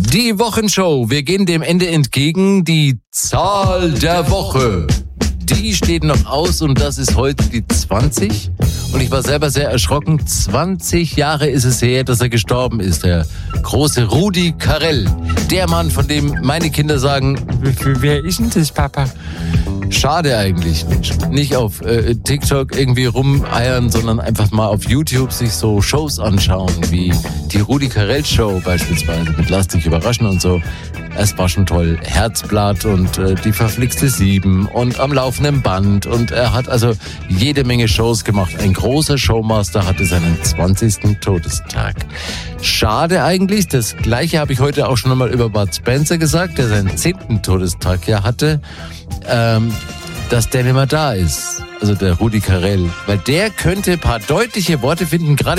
Die Wochenshow. Wir gehen dem Ende entgegen. Die Zahl der Woche. Die steht noch aus und das ist heute die 20. Und ich war selber sehr erschrocken. 20 Jahre ist es her, dass er gestorben ist. Der große Rudi Carrell. Der Mann, von dem meine Kinder sagen, wer ist denn das, Papa? Schade eigentlich, Mensch. Nicht auf TikTok irgendwie rumeiern, sondern einfach mal auf YouTube sich so Shows anschauen, wie die Rudi Carrell Show beispielsweise mit Lass dich überraschen und so. Es war schon toll. Herzblatt und die verflixte 7 und am laufenden Band. Und er hat also jede Menge Shows gemacht. Ein großer Showmaster hatte seinen 20. Todestag. Schade eigentlich. Das Gleiche habe ich heute auch schon einmal über Bud Spencer gesagt, der seinen 10. Todestag ja hatte. Dass der nicht mehr da ist. Also der Rudi Carrell. Weil der könnte ein paar deutliche Worte finden, gerade